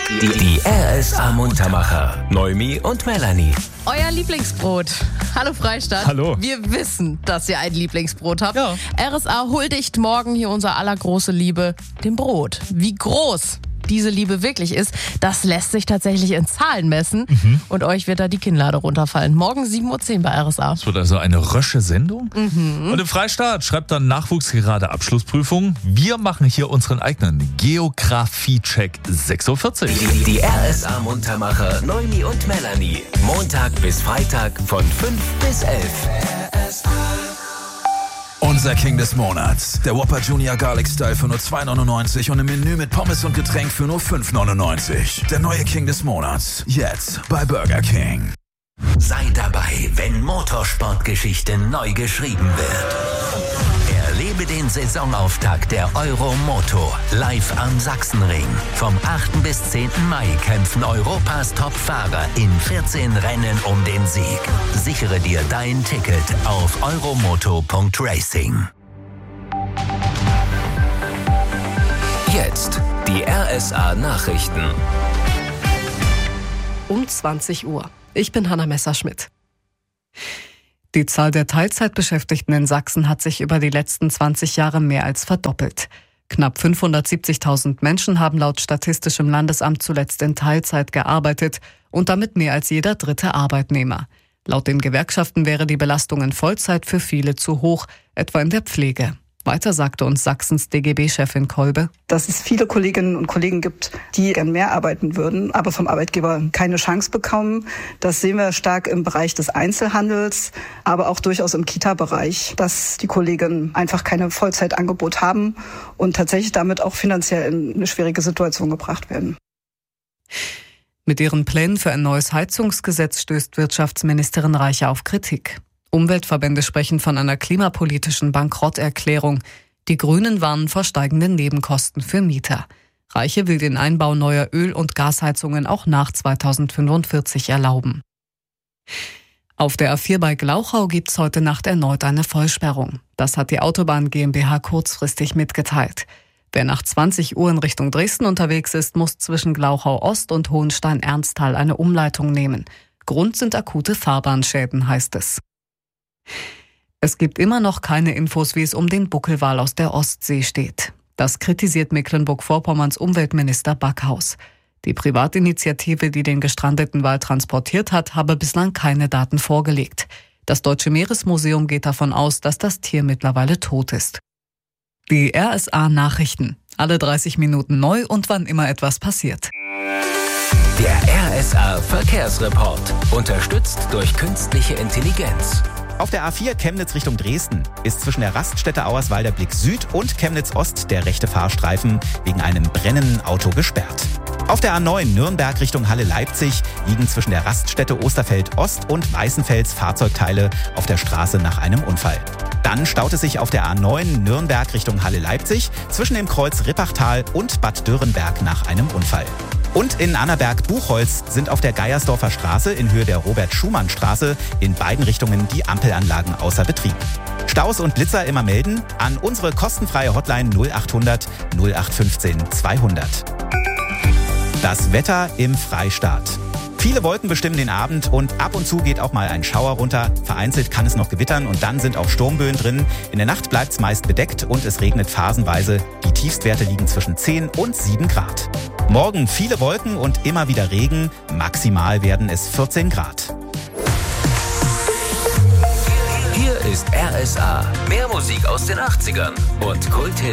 Die RSA Muntermacher. Noemi und Melanie. Euer Lieblingsbrot. Hallo Freistadt. Hallo. Wir wissen, dass ihr ein Lieblingsbrot habt. Ja. RSA huldigt morgen hier unser aller große Liebe, dem Brot. Wie groß diese Liebe wirklich ist, das lässt sich tatsächlich in Zahlen messen. Und euch wird da die Kinnlade runterfallen. Morgen 7.10 Uhr bei RSA. Es wird also eine rösche Sendung. Und im Freistaat schreibt dann Nachwuchs gerade Abschlussprüfung. Wir machen hier unseren eigenen Geografie-Check 6.40 Uhr. Die RSA Muntermacher Noemi und Melanie. Montag bis Freitag von 5 bis 11. Unser King des Monats. Der Whopper Junior Garlic Style für nur 2,99 und im Menü mit Pommes und Getränk für nur 5,99. Der neue King des Monats. Jetzt bei Burger King. Sei dabei, wenn Motorsportgeschichte neu geschrieben wird. Erlebe den Saisonauftakt der Euromoto live am Sachsenring. Vom 8. bis 10. Mai kämpfen Europas Top-Fahrer in 14 Rennen um den Sieg. Sichere dir dein Ticket auf euromoto.racing. Jetzt die RSA Nachrichten. Um 20 Uhr. Ich bin Hanna Messerschmidt. Die Zahl der Teilzeitbeschäftigten in Sachsen hat sich über die letzten 20 Jahre mehr als verdoppelt. Knapp 570.000 Menschen haben laut Statistischem Landesamt zuletzt in Teilzeit gearbeitet und damit mehr als jeder dritte Arbeitnehmer. Laut den Gewerkschaften wäre die Belastung in Vollzeit für viele zu hoch, etwa in der Pflege. Weiter sagte uns Sachsens DGB-Chefin Kolbe: Dass es viele Kolleginnen und Kollegen gibt, die gern mehr arbeiten würden, aber vom Arbeitgeber keine Chance bekommen. Das sehen wir stark im Bereich des Einzelhandels, aber auch durchaus im Kita-Bereich, dass die Kolleginnen einfach keine Vollzeitangebot haben und tatsächlich damit auch finanziell in eine schwierige Situation gebracht werden. Mit ihren Plänen für ein neues Heizungsgesetz stößt Wirtschaftsministerin Reiche auf Kritik. Umweltverbände sprechen von einer klimapolitischen Bankrotterklärung. Die Grünen warnen vor steigenden Nebenkosten für Mieter. Reiche will den Einbau neuer Öl- und Gasheizungen auch nach 2045 erlauben. Auf der A4 bei Glauchau gibt es heute Nacht erneut eine Vollsperrung. Das hat die Autobahn GmbH kurzfristig mitgeteilt. Wer nach 20 Uhr in Richtung Dresden unterwegs ist, muss zwischen Glauchau Ost und Hohenstein-Ernsthal eine Umleitung nehmen. Grund sind akute Fahrbahnschäden, heißt es. Es gibt immer noch keine Infos, wie es um den Buckelwal aus der Ostsee steht. Das kritisiert Mecklenburg-Vorpommerns Umweltminister Backhaus. Die Privatinitiative, die den gestrandeten Wal transportiert hat, habe bislang keine Daten vorgelegt. Das Deutsche Meeresmuseum geht davon aus, dass das Tier mittlerweile tot ist. Die RSA Nachrichten. Alle 30 Minuten neu und wann immer etwas passiert. Der RSA Verkehrsreport. Unterstützt durch künstliche Intelligenz. Auf der A4 Chemnitz Richtung Dresden ist zwischen der Raststätte Auerswalder Blick Süd und Chemnitz Ost der rechte Fahrstreifen wegen einem brennenden Auto gesperrt. Auf der A9 Nürnberg Richtung Halle Leipzig liegen zwischen der Raststätte Osterfeld Ost und Weißenfels Fahrzeugteile auf der Straße nach einem Unfall. Dann staut es sich auf der A9 Nürnberg Richtung Halle Leipzig zwischen dem Kreuz Rippachtal und Bad Dürrenberg nach einem Unfall. Und in Annaberg-Buchholz sind auf der Geiersdorfer Straße in Höhe der Robert-Schumann-Straße in beiden Richtungen die Ampelanlagen außer Betrieb. Staus und Blitzer immer melden an unsere kostenfreie Hotline 0800 0815 200. Das Wetter im Freistaat. Viele Wolken bestimmen den Abend und ab und zu geht auch mal ein Schauer runter. Vereinzelt kann es noch gewittern und dann sind auch Sturmböen drin. In der Nacht bleibt es meist bedeckt und es regnet phasenweise. Die Tiefstwerte liegen zwischen 10 und 7 Grad. Morgen viele Wolken und immer wieder Regen. Maximal werden es 14 Grad. Hier ist RSA. Mehr Musik aus den 80ern und Kulthits